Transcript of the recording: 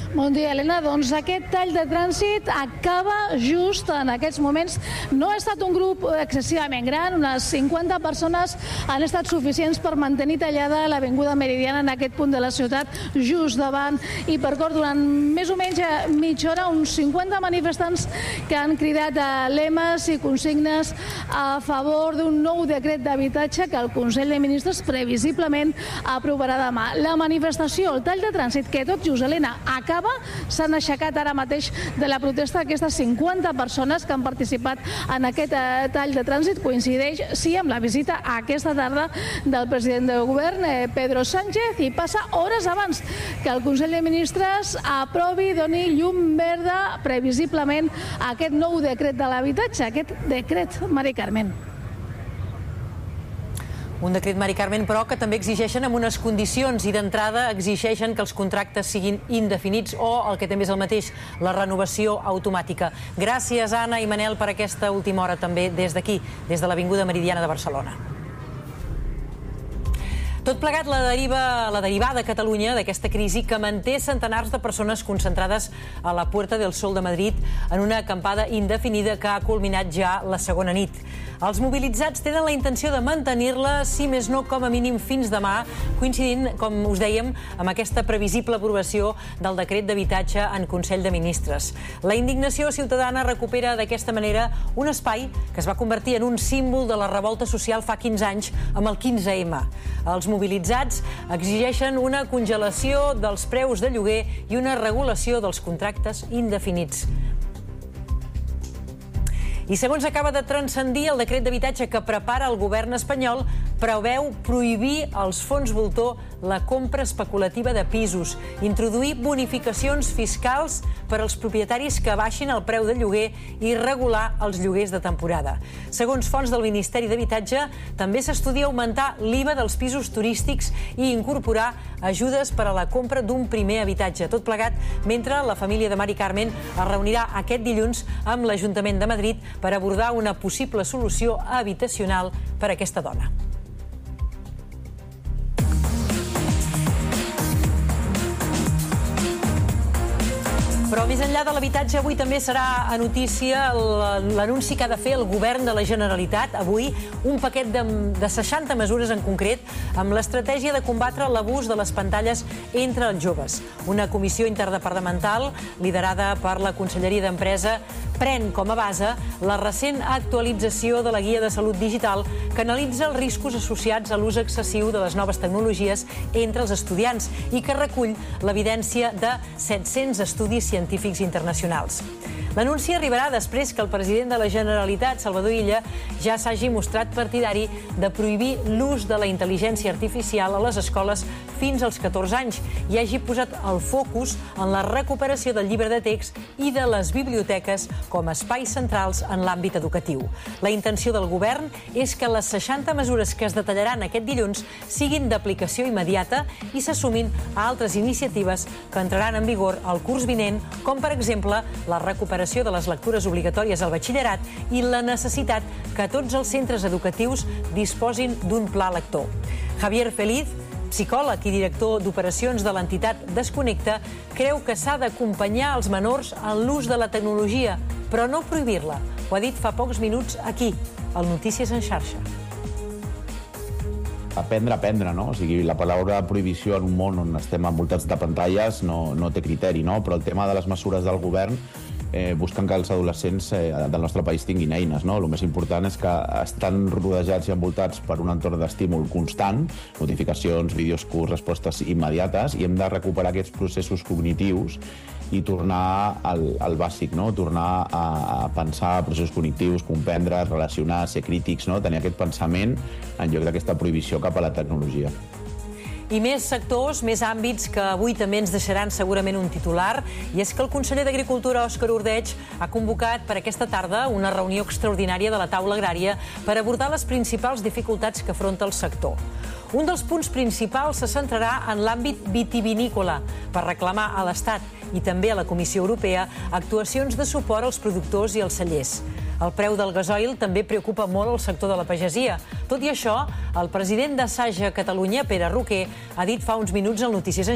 Bon dia, Helena. Doncs aquest tall de trànsit acaba just en aquests moments. No ha estat un grup excessivament gran, unes 50 persones han estat suficients per mantenir tallada l'avinguda Meridiana en aquest punt de la ciutat, just davant i per cor durant més o menys mitja hora, uns 50 manifestants que han cridat lemes i consignes a favor d'un nou decret d'habitatge que el Consell de Ministres previsiblement aprovarà demà. La manifestació, el tall de trànsit, que tot just, Helena, acaba, s'han aixecat ara mateix de la protesta aquestes 50 persones que han participat en aquest tall de trànsit. Coincideix, sí, amb la visita aquesta tarda del president del govern, Pedro Sánchez, i passa hores abans que el Consell de Ministres aprovi, doni llum verda previsiblement a aquest nou decret de l'habitatge, aquest decret, Mari Carmen. Un decret, Mari Carmen, però que també exigeixen amb unes condicions i d'entrada exigeixen que els contractes siguin indefinits o, el que també és el mateix, la renovació automàtica. Gràcies, Anna i Manel, per aquesta última hora també des d'aquí, des de l'Avinguda Meridiana de Barcelona. Tot plegat, la derivada a Catalunya d'aquesta crisi que manté centenars de persones concentrades a la Puerta del Sol de Madrid en una acampada indefinida que ha culminat ja la segona nit. Els mobilitzats tenen la intenció de mantenir-la, si més no, com a mínim fins demà, coincidint, com us dèiem, amb aquesta previsible aprovació del decret d'habitatge en Consell de Ministres. La indignació ciutadana recupera d'aquesta manera un espai que es va convertir en un símbol de la revolta social fa 15 anys amb el 15M. Els mobilitzats exigeixen una congelació dels preus de lloguer i una regulació dels contractes indefinits. I segons acaba de transcendir, el decret d'habitatge que prepara el govern espanyol preveu prohibir als fons voltor la compra especulativa de pisos, introduir bonificacions fiscals per als propietaris que baixin el preu de lloguer i regular els lloguers de temporada. Segons fonts del Ministeri d'Habitatge, també s'estudia augmentar l'IVA dels pisos turístics i incorporar ajudes per a la compra d'un primer habitatge. Tot plegat mentre la família de Mari Carmen es reunirà aquest dilluns amb l'Ajuntament de Madrid per abordar una possible solució habitacional per a aquesta dona. Però més enllà de l'habitatge, avui també serà a notícia l'anunci que ha de fer el govern de la Generalitat. Avui, un paquet de 60 mesures en concret amb l'estratègia de combatre l'abús de les pantalles entre els joves. Una comissió interdepartamental liderada per la Conselleria d'Empresa pren com a base la recent actualització de la Guia de Salut Digital que analitza els riscos associats a l'ús excessiu de les noves tecnologies entre els estudiants i que recull l'evidència de 700 estudis científics internacionals. L'anunci arribarà després que el president de la Generalitat, Salvador Illa, ja s'hagi mostrat partidari de prohibir l'ús de la intel·ligència artificial a les escoles fins als 14 anys i hagi posat el focus en la recuperació del llibre de text i de les biblioteques com a espais centrals en l'àmbit educatiu. La intenció del govern és que les 60 mesures que es detallaran aquest dilluns siguin d'aplicació immediata i s'assumin a altres iniciatives que entraran en vigor el curs vinent, com per exemple la recuperació de les lectures obligatòries al batxillerat i la necessitat que tots els centres educatius disposin d'un pla lector. Javier Feliz, psicòleg i director d'operacions de l'entitat Desconnecta, creu que s'ha d'acompanyar els menors en l'ús de la tecnologia, però no prohibir-la. Ho ha dit fa pocs minuts aquí, al Notícies en xarxa. Aprendre, no? O sigui, la paraula prohibició en un món on estem envoltats de pantalles no té criteri, no? Però el tema de les mesures del govern busquen que els adolescents del nostre país tinguin eines, no? El més important és que estan rodejats i envoltats per un entorn d'estímul constant, notificacions, vídeos curts, respostes immediates, i hem de recuperar aquests processos cognitius i tornar al bàsic, no? Tornar a pensar processos cognitius, comprendre, relacionar, ser crítics, no? Tenir aquest pensament en lloc d'aquesta prohibició cap a la tecnologia. I més sectors, més àmbits que avui també ens deixaran segurament un titular, i és que el conseller d'Agricultura, Òscar Ordeig, ha convocat per aquesta tarda una reunió extraordinària de la taula agrària per abordar les principals dificultats que afronta el sector. Un dels punts principals se centrarà en l'àmbit vitivinícola per reclamar a l'Estat i també a la Comissió Europea actuacions de suport als productors i als cellers. El preu del gasoil també preocupa molt el sector de la pagesia. Tot i això, el president d'Asaja Catalunya, Pere Roquer, ha dit fa uns minuts al Notícies en